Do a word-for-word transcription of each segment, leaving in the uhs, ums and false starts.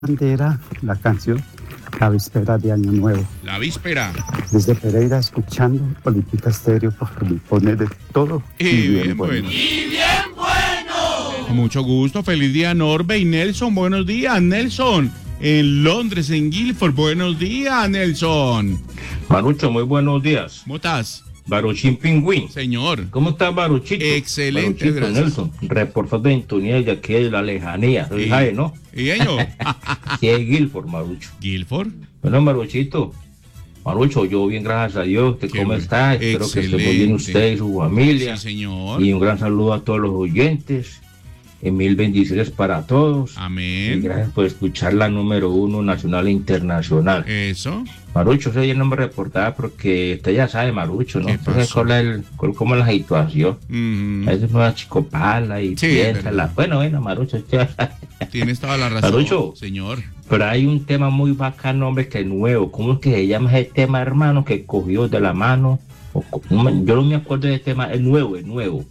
Bandera, la canción La Víspera de Año Nuevo. La víspera. Desde Pereira, escuchando Política Estéreo, porque me pone de todo Y, y bien, bien bueno. bueno. Y bien bueno. Con mucho gusto. Feliz día, Norbe y Nelson. Buenos días, Nelson. En Londres, en Guilford. Buenos días, Nelson. Marucho, muy buenos días. ¿Cómo estás? Baruchín Pingüín. Señor. ¿Cómo estás, Baruchito? Excelente, Baruchito, gracias. Nelson, reportando de sintonía de aquí de la lejanía. Soy Y- Jae, ¿no? ¿Y ellos? Sí, es Guilford, Marucho. Guilford. Bueno, Maruchito. Marucho, yo bien, gracias a Dios. ¿Qué, Qué ¿Cómo bueno. está? Espero que esté muy bien Excelente. usted y su familia. Sí, señor. Y un gran saludo a todos los oyentes. Y mil bendiciones para todos. Y Amén. gracias por escuchar la número uno nacional e internacional. Eso. Marucho, usted ya no me reportaba porque usted ya sabe, Marucho, ¿no? ¿Qué Usted sabe pasó? cuál es el- cuál- cómo es la situación. Mm, A veces una chicopala y Sí, piensa verdad. la... Bueno, bueno, Marucho, usted ya sabe. Tienes toda la razón, Marucho. señor. Pero hay un tema muy bacano, hombre, que es nuevo. ¿Cómo es que se llama ese tema, hermano? Que cogió de la mano. O co- no me- yo no me acuerdo de ese tema, es nuevo, es nuevo.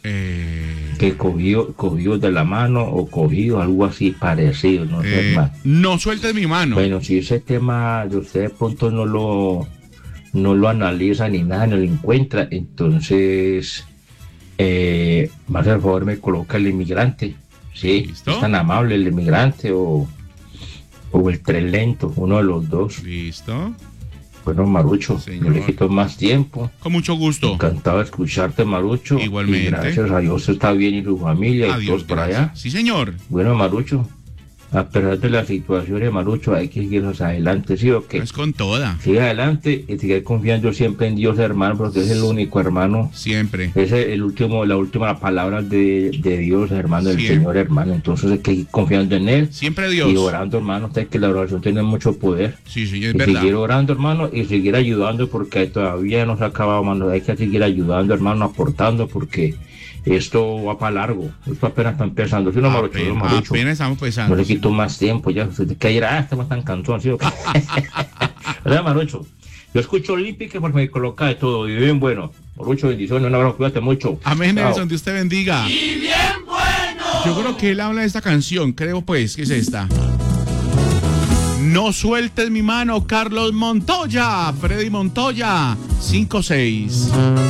Eh, Que cogió, cogió de la mano o cogió algo así parecido, no sé, eh, hermano. no sueltes mi mano. Bueno, si ese tema de usted de pronto no lo, no lo analiza ni nada, no lo encuentra, entonces, eh, más al favor me coloca el inmigrante, ¿sí? ¿Listo? Es tan amable el inmigrante o, o el tren lento, uno de los dos. Listo. Bueno, Marucho, Señor. no le quito más tiempo. Con mucho gusto. Encantado de escucharte, Marucho. Igualmente. Y gracias a Dios está bien y su familia y Adiós, todos por allá. gracias. Sí, señor. Bueno, Marucho, a pesar de las situaciones, Marucho, hay que seguir hacia adelante, ¿sí o qué? Es con toda. Sigue adelante y sigue confiando siempre en Dios, hermano, porque es el único, hermano. Siempre. Esa es el último, la última palabra de, de Dios, hermano, del Siempre. Señor, hermano. Entonces hay que ir confiando en Él Siempre Dios. y orando, hermano. Usted que la oración tiene mucho poder. Sí, sí, es Y verdad. seguir orando, hermano, y seguir ayudando, porque todavía no se ha acabado, hermano. Hay que seguir ayudando, hermano, aportando, porque esto va para largo. Esto apenas está empezando. Si no, Marucho, Apenas, no, Marucho. apenas estamos No pensando. le quito más tiempo, ya. Usted que ayer, ah, estamos tan cansados, ¿sí o qué? ¿Verdad, Marucho? Yo escucho Lipi que me coloca de todo, y bien bueno. Marucho, bendiciones, un abrazo, cuídate mucho. Amén, Chao. Nelson, Dios te bendiga. Y bien bueno. Yo creo que él habla de esta canción, creo pues, que es esta. No sueltes mi mano, Carlos Montoya, Freddy Montoya, cinco seis.